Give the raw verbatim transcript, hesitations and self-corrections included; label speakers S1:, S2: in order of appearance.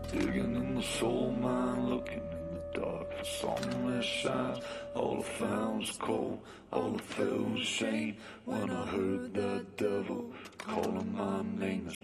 S1: Digging in the soul mine, looking in the dark for something that shines. All I found was cold, all I felt was shame. When I heard that devil calling my name, the